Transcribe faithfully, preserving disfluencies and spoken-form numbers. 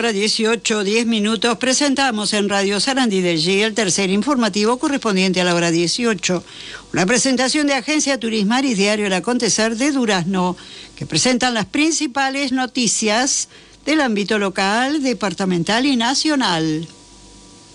hora dieciocho, diez minutos, presentamos en Radio Sarandí del G el tercer informativo correspondiente a la hora dieciocho. Una presentación de Agencia Turismaris, Diario El Acontecer de Durazno, que presentan las principales noticias del ámbito local, departamental y nacional.